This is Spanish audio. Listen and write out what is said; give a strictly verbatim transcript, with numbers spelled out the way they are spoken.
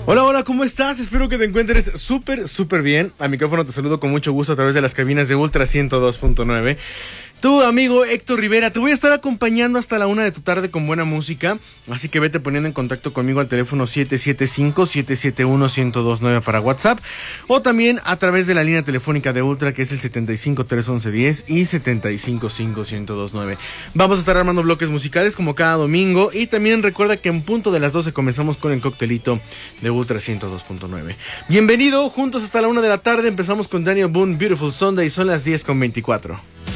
Hola, hola, ¿cómo estás? Espero que te encuentres súper, súper bien. Al micrófono te saludo con mucho gusto a través de las cabinas de Ultra ciento dos punto nueve. Tu amigo Héctor Rivera, te voy a estar acompañando hasta la una de tu tarde con buena música, así que vete poniendo en contacto conmigo al teléfono siete siete cinco, siete siete uno, uno cero dos nueve para WhatsApp, o también a través de la línea telefónica de Ultra, que es el setenta y cinco, trescientos once, diez y setenta y cinco, cinco, uno cero dos nueve. Vamos a estar armando bloques musicales como cada domingo, y también recuerda que en punto de las doce comenzamos con el coctelito de Ultra ciento dos punto nueve. Bienvenido, juntos hasta la una de la tarde, empezamos con Daniel Boone, Beautiful Sunday, son las diez con veinticuatro.